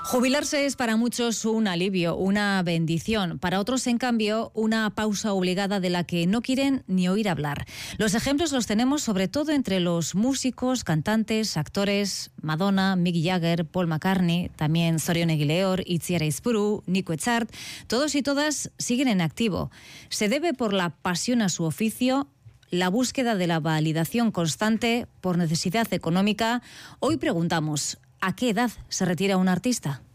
Jubilarse es para muchos un alivio, una bendición. Para otros, en cambio, una pausa obligada de la que no quieren ni oír hablar. Los ejemplos los tenemos sobre todo entre los músicos, cantantes, actores, Madonna, Mick Jagger, Paul McCartney, también Zorion Egileor, Itziar Aizpuru, Nico Echart. Todos y todas siguen en activo. Se debe por la pasión a su oficio, la búsqueda de la validación constante por necesidad económica. Hoy preguntamos, ¿a qué edad se retira un artista?